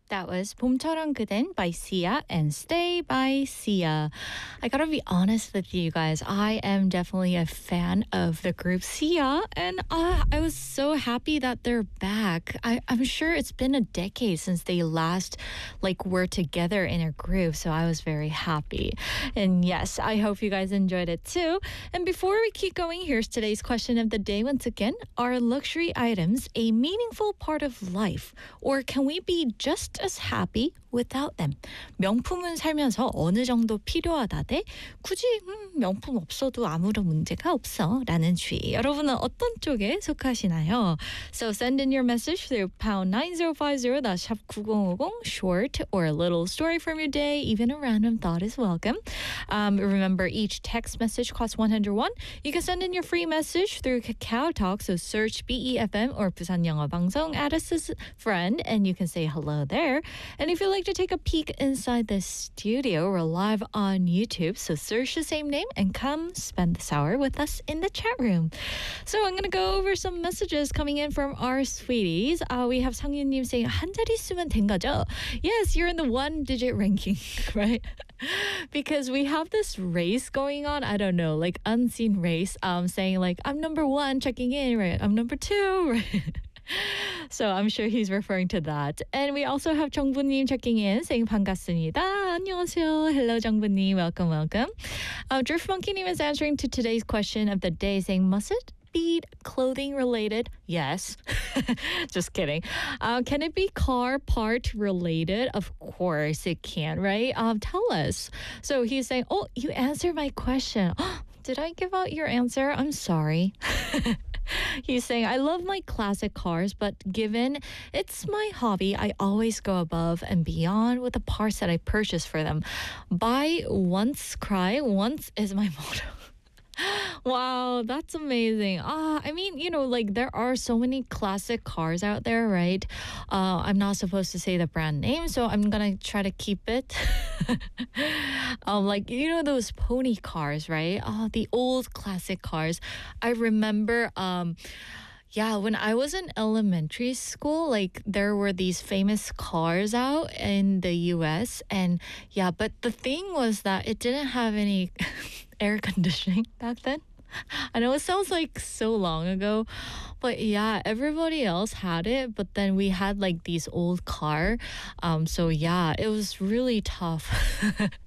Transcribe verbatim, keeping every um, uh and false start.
That was 봄처럼 그댄 by Sia and Stay by Sia. I gotta be honest with you guys. I am definitely a fan of the group Sia, and uh, I was so happy that they're back. I, I'm sure it's been a decade since they last like were together in a group, so I was very happy. And yes, I hope you guys enjoyed it too. And before we keep going, here's today's question of the day once again. Are luxury items a meaningful part of life, or can we be just as happy without them? 명품은 살면서 어느 정도 필요하다 대 굳이 음, 명품 없어도 아무런 문제가 없어 라는 주의. 여러분은 어떤 쪽에 속하시나요? So send in your message through pound nine zero five zero, that's 샵 구공오공, short or a little story from your day, even a random thought is welcome. Um, remember, each text message costs one hundred won. You can send in your free message through Kakao Talk, so search B E F M or 부산 영어 방송, add us as a friend, and you can say hello there. And if you'd like to take a peek inside the studio, we're live on YouTube, so search the same name and come spend this hour with us in the chat room. So I'm going to go over some messages coming in from our sweeties. Uh, we have 상윤님 saying, 한 자리 쓰면 된 거죠? Yes, you're in the one-digit ranking, right? Because we have this race going on, I don't know, like unseen race, um, saying like, I'm number one, checking in, right? I'm number two, right? So I'm sure he's referring to that. And we also have 정부님 checking in, saying 반갑습니다. 안녕하세요. Hello, 정부님. Welcome, welcome. Uh, Drift Monkey님 is answering to today's question of the day, saying, must it be clothing related? Yes. Just kidding. Uh, can it be car part related? Of course it can, right? Um, tell us. So he's saying, oh, you answered my question. Did I give out your answer? I'm sorry. He's saying, I love my classic cars, but given it's my hobby, I always go above and beyond with the parts that I purchase for them. Buy once, cry once is my motto. Wow, that's amazing. Ah, I mean, you know, like there are so many classic cars out there, right? Uh, I'm not supposed to say the brand name, so I'm gonna try to keep it. um, like you know those pony cars, right? Oh, the old classic cars. I remember. Um, Yeah, when I was in elementary school, like there were these famous cars out in the U S. And yeah, but the thing was that it didn't have any air conditioning back then. I know it sounds like so long ago, but yeah, everybody else had it, but then we had like these old car. Um, so yeah, it was really tough.